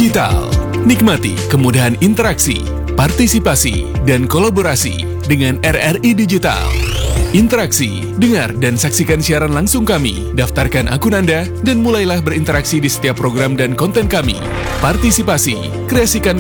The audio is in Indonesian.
Digital. Nikmati kemudahan interaksi, partisipasi, dan kolaborasi dengan RRI Digital. Interaksi, dengar dan saksikan siaran langsung kami, daftarkan akun Anda, dan mulailah berinteraksi di setiap program dan konten kami. Partisipasi, kreasikan